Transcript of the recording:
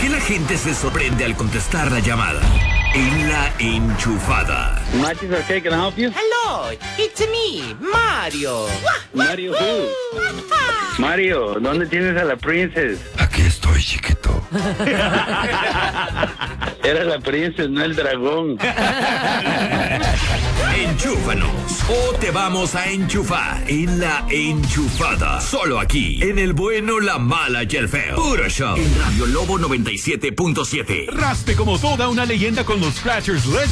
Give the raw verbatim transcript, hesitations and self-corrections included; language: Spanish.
qué la gente se sorprende al contestar la llamada? En La Enchufada. Matches Arcade, can I help you? Hello, it's me, Mario. Mario who? Mario, ¿dónde tienes a la princess? Aquí estoy, chiquito. Era la princess, no el dragón. Enchúfanos o te vamos a enchufar en La Enchufada. Solo aquí, en el bueno, la mala y el feo. Puro show. En Radio Lobo noventa y siete punto siete. Raspe como toda una leyenda con los Scratchers. Let's